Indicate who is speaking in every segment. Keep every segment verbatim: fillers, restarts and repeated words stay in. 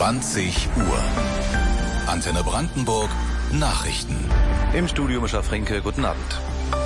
Speaker 1: zwanzig Uhr. Antenne Brandenburg Nachrichten.
Speaker 2: Im Studio Mischa Frenke, guten Abend.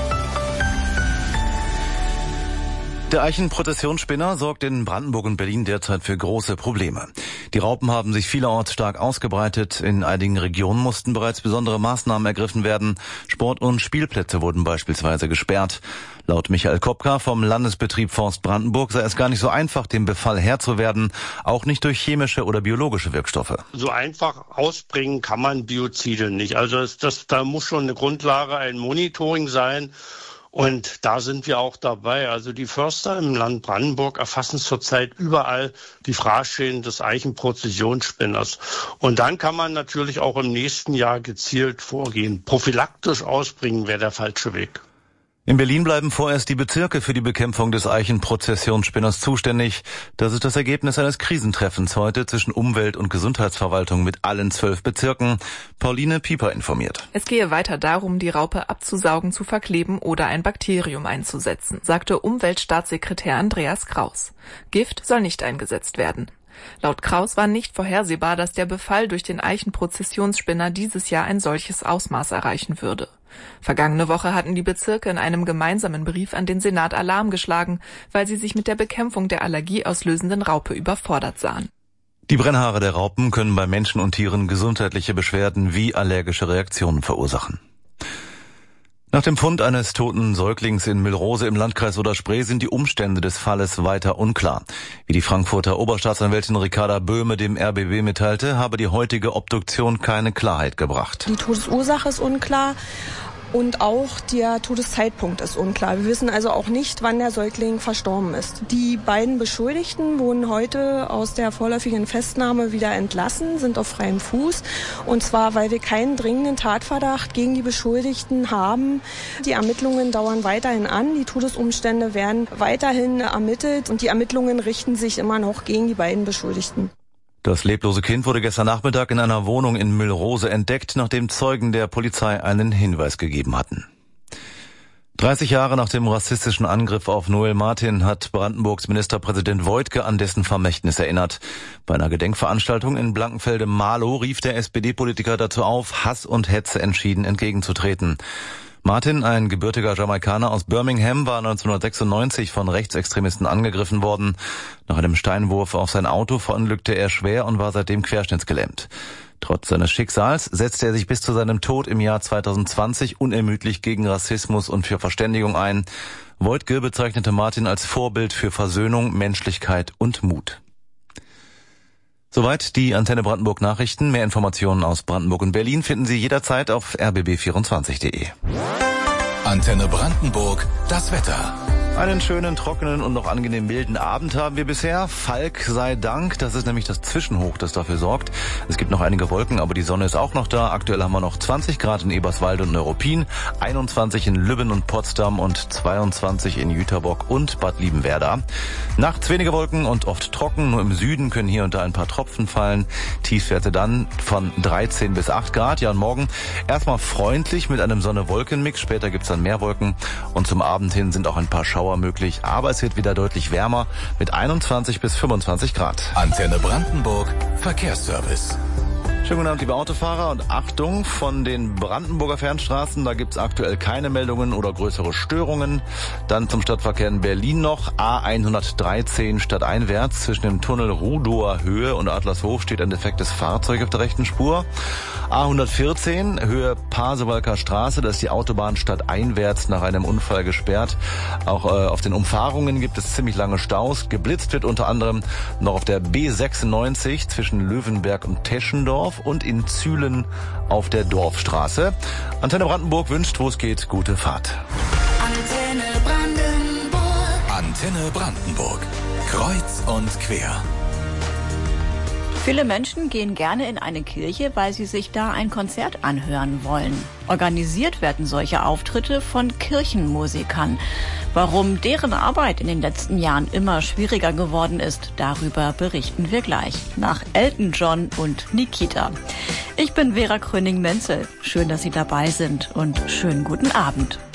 Speaker 2: Der Eichenprozessionsspinner sorgt in Brandenburg und Berlin derzeit für große Probleme. Die Raupen haben sich vielerorts stark ausgebreitet. In einigen Regionen mussten bereits besondere Maßnahmen ergriffen werden. Sport- und Spielplätze wurden beispielsweise gesperrt. Laut Michael Kopka vom Landesbetrieb Forst Brandenburg sei es gar nicht so einfach, dem Befall Herr zu werden, auch nicht durch chemische oder biologische Wirkstoffe.
Speaker 3: So einfach ausbringen kann man Biozide nicht. Also das, das, da muss schon eine Grundlage, ein Monitoring sein. Und da sind wir auch dabei. Also die Förster im Land Brandenburg erfassen zurzeit überall die Fraßschäden des Eichenprozessionsspinners. Und dann kann man natürlich auch im nächsten Jahr gezielt vorgehen. Prophylaktisch ausbringen wäre der falsche Weg.
Speaker 2: In Berlin bleiben vorerst die Bezirke für die Bekämpfung des Eichenprozessionsspinners zuständig. Das ist das Ergebnis eines Krisentreffens heute zwischen Umwelt- und Gesundheitsverwaltung mit allen zwölf Bezirken. Pauline Pieper informiert.
Speaker 4: Es gehe weiter darum, die Raupe abzusaugen, zu verkleben oder ein Bakterium einzusetzen, sagte Umweltstaatssekretär Andreas Kraus. Gift soll nicht eingesetzt werden. Laut Kraus war nicht vorhersehbar, dass der Befall durch den Eichenprozessionsspinner dieses Jahr ein solches Ausmaß erreichen würde. Vergangene Woche hatten die Bezirke in einem gemeinsamen Brief an den Senat Alarm geschlagen, weil sie sich mit der Bekämpfung der allergieauslösenden Raupe überfordert sahen.
Speaker 2: Die Brennhaare der Raupen können bei Menschen und Tieren gesundheitliche Beschwerden wie allergische Reaktionen verursachen. Nach dem Fund eines toten Säuglings in Müllrose im Landkreis Oder-Spree sind die Umstände des Falles weiter unklar. Wie die Frankfurter Oberstaatsanwältin Ricarda Böhme dem R B B mitteilte, habe die heutige Obduktion keine Klarheit gebracht.
Speaker 5: Die Todesursache ist unklar. Und auch der Todeszeitpunkt ist unklar. Wir wissen also auch nicht, wann der Säugling verstorben ist. Die beiden Beschuldigten wurden heute aus der vorläufigen Festnahme wieder entlassen, sind auf freiem Fuß. Und zwar, weil wir keinen dringenden Tatverdacht gegen die Beschuldigten haben. Die Ermittlungen dauern weiterhin an. Die Todesumstände werden weiterhin ermittelt. Und die Ermittlungen richten sich immer noch gegen die beiden Beschuldigten.
Speaker 2: Das leblose Kind wurde gestern Nachmittag in einer Wohnung in Müllrose entdeckt, nachdem Zeugen der Polizei einen Hinweis gegeben hatten. dreißig Jahre nach dem rassistischen Angriff auf Noel Martin hat Brandenburgs Ministerpräsident Woidke an dessen Vermächtnis erinnert. Bei einer Gedenkveranstaltung in Blankenfelde-Marlow rief der S P D-Politiker dazu auf, Hass und Hetze entschieden entgegenzutreten. Martin, ein gebürtiger Jamaikaner aus Birmingham, war neunzehnhundertsechsundneunzig von Rechtsextremisten angegriffen worden. Nach einem Steinwurf auf sein Auto verunglückte er schwer und war seitdem querschnittsgelähmt. Trotz seines Schicksals setzte er sich bis zu seinem Tod im Jahr zweitausendzwanzig unermüdlich gegen Rassismus und für Verständigung ein. Woidke bezeichnete Martin als Vorbild für Versöhnung, Menschlichkeit und Mut. Soweit die Antenne Brandenburg Nachrichten. Mehr Informationen aus Brandenburg und Berlin finden Sie jederzeit auf r b b vierundzwanzig punkt de.
Speaker 1: Antenne Brandenburg, das Wetter.
Speaker 2: Einen schönen, trockenen und noch angenehm milden Abend haben wir bisher. Falk sei Dank, das ist nämlich das Zwischenhoch, das dafür sorgt. Es gibt noch einige Wolken, aber die Sonne ist auch noch da. Aktuell haben wir noch zwanzig Grad in Eberswalde und Neuruppin, einundzwanzig in Lübben und Potsdam und zweiundzwanzig in Jüterbock und Bad Liebenwerda. Nachts wenige Wolken und oft trocken, nur im Süden können hier und da ein paar Tropfen fallen. Tiefstwerte dann von dreizehn bis acht Grad. Ja, und morgen erstmal freundlich mit einem Sonne-Wolken-Mix. Später gibt's dann mehr Wolken und zum Abend hin sind auch ein paar Schauer möglich, aber es wird wieder deutlich wärmer mit einundzwanzig bis fünfundzwanzig Grad.
Speaker 1: Antenne Brandenburg Verkehrsservice.
Speaker 2: Schönen guten Abend, liebe Autofahrer, und Achtung, von den Brandenburger Fernstraßen, da gibt's aktuell keine Meldungen oder größere Störungen. Dann zum Stadtverkehr in Berlin noch, A hundertdreizehn stadteinwärts, zwischen dem Tunnel Rudower Höhe und Adlershof steht ein defektes Fahrzeug auf der rechten Spur. A hundertvierzehn, Höhe Pasewalker Straße, da ist die Autobahn stadteinwärts nach einem Unfall gesperrt. Auch äh, auf den Umfahrungen gibt es ziemlich lange Staus. Geblitzt wird unter anderem noch auf der B sechsundneunzig zwischen Löwenberg und Teschendorf und in Zühlen auf der Dorfstraße. Antenne Brandenburg wünscht, wo es geht, gute Fahrt.
Speaker 1: Antenne Brandenburg. Antenne Brandenburg. Kreuz und quer.
Speaker 6: Viele Menschen gehen gerne in eine Kirche, weil sie sich da ein Konzert anhören wollen. Organisiert werden solche Auftritte von Kirchenmusikern. Warum deren Arbeit in den letzten Jahren immer schwieriger geworden ist, darüber berichten wir gleich. Nach Elton John und Nikita. Ich bin Vera Kröning-Menzel. Schön, dass Sie dabei sind und schönen guten Abend.